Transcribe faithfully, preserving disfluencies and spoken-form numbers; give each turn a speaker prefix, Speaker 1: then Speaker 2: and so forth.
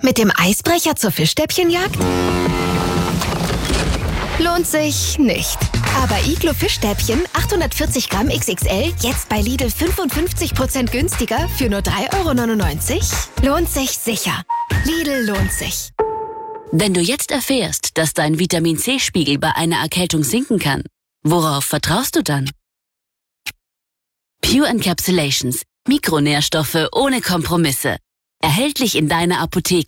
Speaker 1: Mit dem Eisbrecher zur Fischstäbchenjagd? Lohnt sich nicht. Aber Iglo Fischstäbchen achthundertvierzig Gramm X X L jetzt bei Lidl fünfundfünfzig Prozent günstiger für nur drei Euro neunundneunzig? Lohnt sich sicher. Lidl lohnt sich.
Speaker 2: Wenn du jetzt erfährst, dass dein Vitamin-C-Spiegel bei einer Erkältung sinken kann, worauf vertraust du dann? Pure Encapsulations. Mikronährstoffe ohne Kompromisse. Erhältlich in deiner Apotheke.